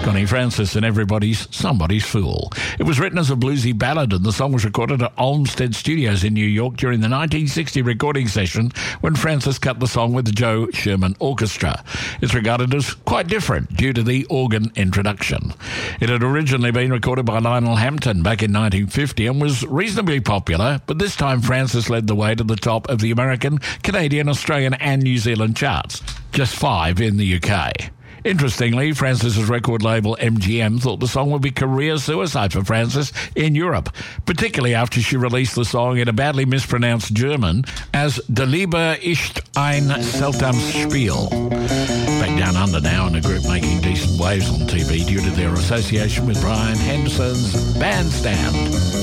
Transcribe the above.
Connie Francis and Everybody's Somebody's Fool. It was written as a bluesy ballad, and the song was recorded at Olmsted Studios in New York during the 1960 recording session when Francis cut the song with the Joe Sherman Orchestra. It's regarded as quite different due to the organ introduction. It had originally been recorded by Lionel Hampton back in 1950 and was reasonably popular, but this time Francis led the way to the top of the American, Canadian, Australian and New Zealand charts, just 5 in the UK. Interestingly, Francis's record label MGM thought the song would be career suicide for Francis in Europe, particularly after she released the song in a badly mispronounced German as Der Liebe ist ein seltsames Spiel. Back down under now, and a group making decent waves on TV due to their association with Brian Henderson's Bandstand.